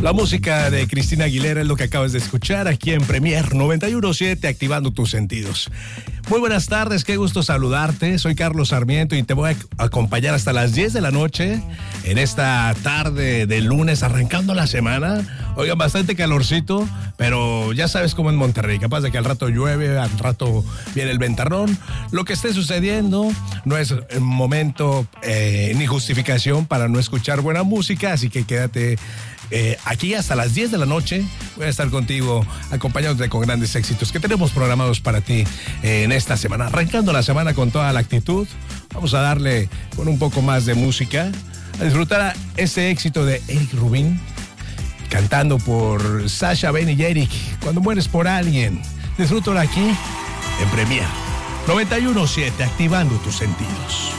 La música de Cristina Aguilera es lo que acabas de escuchar aquí en Premier 91.7, activando tus sentidos. Muy buenas tardes, qué gusto saludarte. Soy Carlos Sarmiento y te voy a acompañar hasta las 10 de la noche en esta tarde de lunes, arrancando la semana. Oigan, bastante calorcito, pero ya sabes cómo en Monterrey, capaz de que al rato llueve, al rato viene el ventarrón. Lo que esté sucediendo no es momento ni justificación para no escuchar buena música, así que quédate aquí hasta las 10 de la noche. Voy a estar contigo acompañándote con grandes éxitos que tenemos programados para ti en esta semana. Arrancando la semana con toda la actitud, vamos a darle con un poco más de música, a disfrutar ese éxito de Eric Rubin, cantando por Sasha, Ben y Eric, Cuando mueres por alguien. Disfrútalo aquí en Premier 91.7, activando tus sentidos.